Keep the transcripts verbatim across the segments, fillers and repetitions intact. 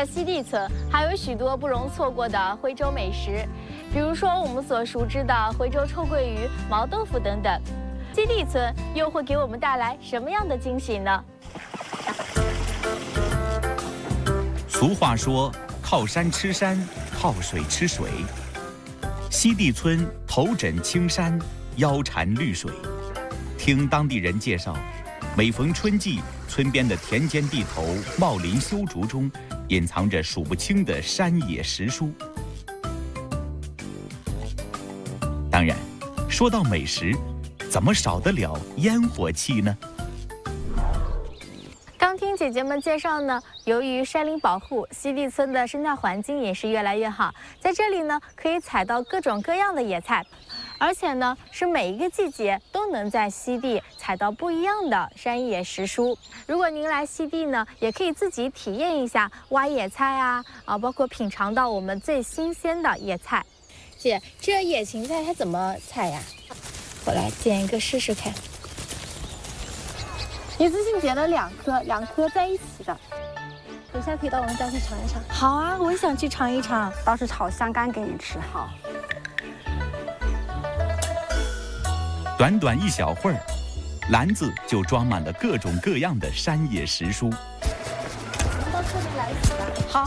在西递村还有许多不容错过的徽州美食，比如说我们所熟知的徽州臭鳜鱼、毛豆腐等等。西递村又会给我们带来什么样的惊喜呢？ 俗话说，靠山吃山，靠水吃水。西递村头枕青山，腰缠绿水。听当地人介绍，每逢春季，村边的田间地头、茂林修竹中，隐藏着数不清的山野石蔬。当然，说到美食，怎么少得了烟火气呢？ 刚听姐姐们介绍呢，由于山林保护，西递村的生态环境也是越来越好。在这里呢，可以采到各种各样的野菜，而且呢，是每一个季节都能在西递采到不一样的山野石蔬。如果您来西递呢，也可以自己体验一下挖野菜啊，啊，包括品尝到我们最新鲜的野菜。姐，这野芹菜它怎么采呀？我来剪一个试试看。一次性剪了两颗，两颗在一起的。 等一下可以到我们家去尝一尝。 好啊，我也想去尝一尝。 到时炒香干给你吃。好。 短短一小会儿，篮子就装满了各种各样的山野石蔬。 我们到侧面来洗吧。 好。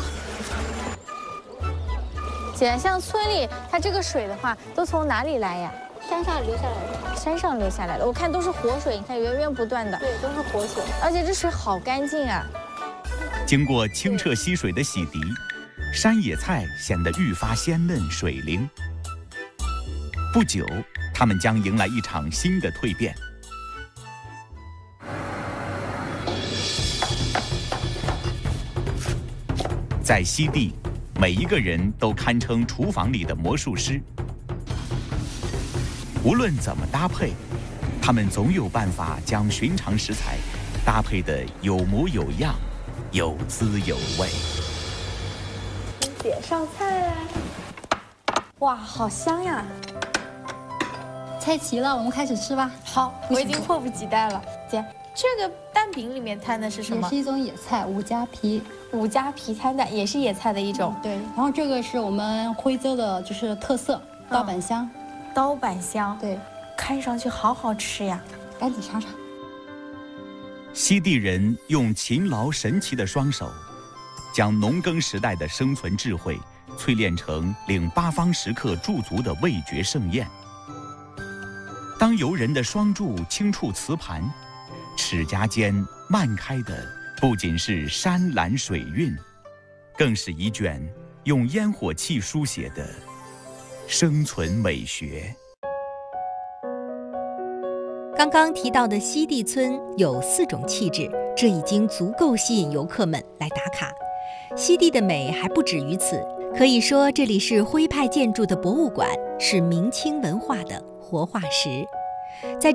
姐，像村里它这个水的话，都从哪里来呀？ 山上流下来的， 山上流下来的，我看都是活水，你看源源不断的。 对，都是活水， 而且这水好干净啊。 经过清澈溪水的洗涤，山野菜显得愈发鲜嫩水灵。不久，它们将迎来一场新的蜕变。在西递，每一个人都堪称厨房里的魔术师。无论怎么搭配，他们总有办法将寻常食材搭配得有模有样，有滋有味。 姐上菜啦！哇，好香呀！ 菜齐了，我们开始吃吧。 好，我已经迫不及待了。姐，这个蛋饼里面摊的是什么？ 也是一种野菜，五加皮。 五加皮摊蛋也是野菜的一种。 嗯、对，然后这个是我们徽州的，就是特色刀板香。嗯刀板香， 对， 看上去好好吃呀！ 赶紧尝尝。 西递人用勤劳神奇的双手，将农耕时代的生存智慧淬炼成令八方食客驻足的味觉盛宴。当游人的双箸轻触瓷盘，齿颊间漫开的不仅是山岚水韵，更是一卷用烟火气书写的生存美学。 刚刚提到的西递村有四种气质，这已经足够吸引游客们来打卡。西递的美还不止于此，可以说这里是徽派建筑的博物馆，是明清文化的活化石。在